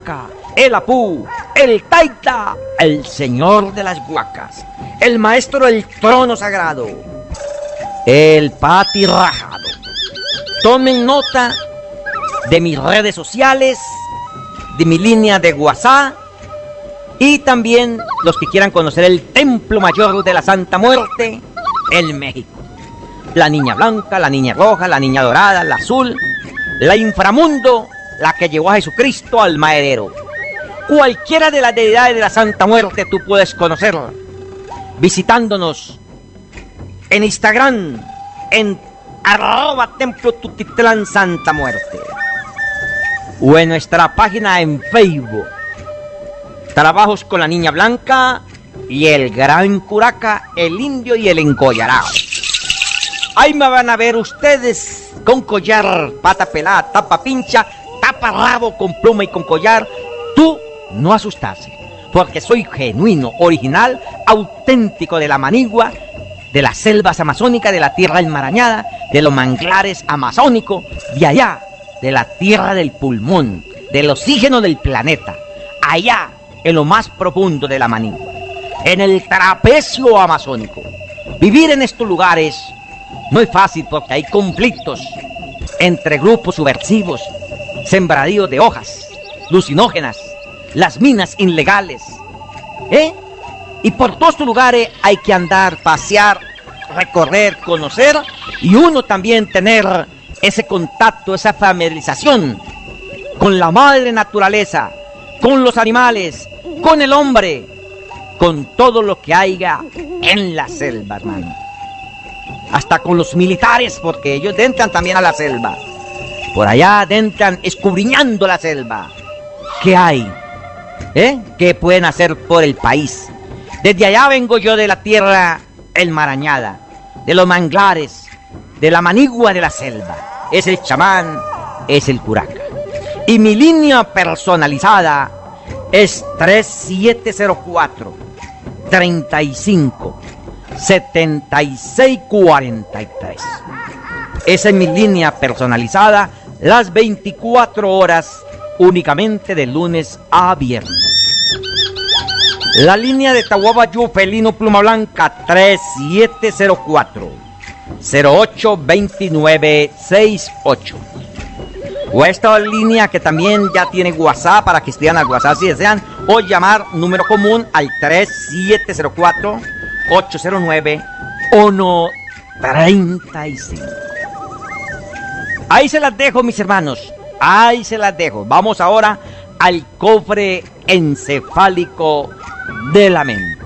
el Apú, el Taita, el señor de las huacas, el maestro del trono sagrado, el Pati Rajado. Tomen nota de mis redes sociales, de mi línea de WhatsApp y también los que quieran conocer el Templo Mayor de la Santa Muerte en México. La niña blanca, la niña roja, la niña dorada, la azul, la inframundo, la que llevó a Jesucristo al maedero. Cualquiera de las deidades de la Santa Muerte tú puedes conocerla visitándonos en Instagram, en @Templo Tutitlán Santa Muerte, o en nuestra página en Facebook, Trabajos con la Niña Blanca y el Gran Curaca, el Indio y el Encollarao. Ahí me van a ver ustedes con collar, pata pelada, tapa pincha, tapa rabo, con pluma y con collar. Tú no asustarse, porque soy genuino, original, auténtico de la manigua, de las selvas amazónicas, de la tierra enmarañada, de los manglares amazónicos, de allá, de la tierra del pulmón, del oxígeno del planeta, allá, en lo más profundo de la manigua, en el trapecio amazónico. Vivir en estos lugares no es fácil porque hay conflictos entre grupos subversivos, sembradíos de hojas, alucinógenas, las minas ilegales, y por todos estos lugares hay que andar, pasear, recorrer, conocer, y uno también tener ese contacto, esa familiarización con la madre naturaleza, con los animales, con el hombre, con todo lo que haya en la selva, hermano. Hasta con los militares, porque ellos entran también a la selva. Por allá entran escudriñando la selva. ¿Qué hay? ¿Qué pueden hacer por el país? Desde allá vengo yo, de la tierra enmarañada, de los manglares, de la manigua de la selva. Es el chamán, es el curaca. Y mi línea personalizada es 3704 35 76 43. Esa es mi línea personalizada, las 24 horas, únicamente de lunes a viernes. La línea de Tahuabayú, felino pluma blanca, 3704 08 29 68. O esta línea que también ya tiene WhatsApp, para que escriban al WhatsApp si desean, o llamar número común al 3704 809 135. Ahí se las dejo, mis hermanos, ahí se las dejo. Vamos ahora al cofre encefálico de la mente.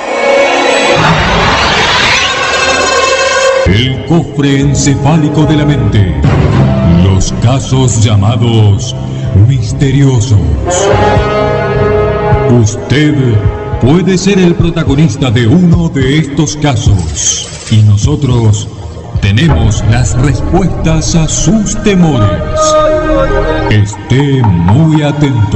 El cofre encefálico de la mente. Los casos llamados misteriosos. Usted puede ser el protagonista de uno de estos casos, y nosotros tenemos las respuestas a sus temores. Esté muy atento.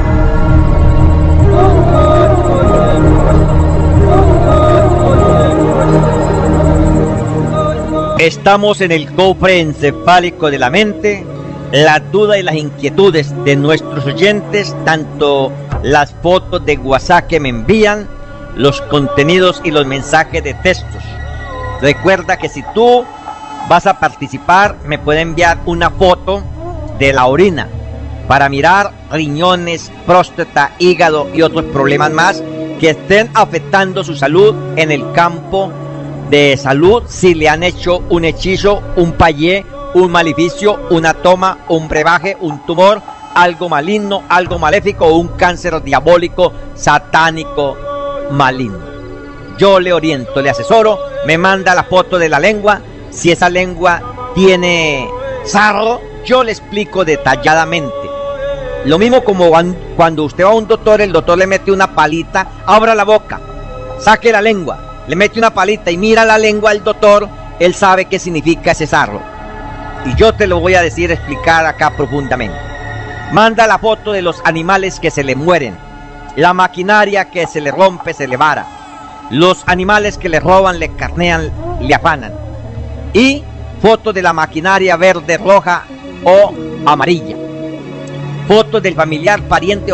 Estamos en el cofre encefálico de la mente, la duda y las inquietudes de nuestros oyentes, tanto las fotos de WhatsApp que me envían, los contenidos y los mensajes de textos. Recuerda que si tú vas a participar, me puede enviar una foto de la orina para mirar riñones, próstata, hígado y otros problemas más que estén afectando su salud en el campo de salud, si le han hecho un hechizo, un payé, un maleficio, una toma, un brebaje, un tumor, algo maligno, algo maléfico, o un cáncer diabólico, satánico, maligno. Yo le oriento, le asesoro, me manda la foto de la lengua. Si esa lengua tiene sarro, yo le explico detalladamente. Lo mismo como cuando usted va a un doctor, el doctor le mete una palita, abra la boca, saque la lengua, le mete una palita y mira la lengua al doctor, él sabe qué significa ese sarro. Y yo te lo voy a decir, explicar acá profundamente. Manda la foto de los animales que se le mueren, la maquinaria que se le rompe, se le vara, los animales que le roban, le carnean, le afanan, y foto de la maquinaria verde, roja o amarilla. fotos del familiar, pariente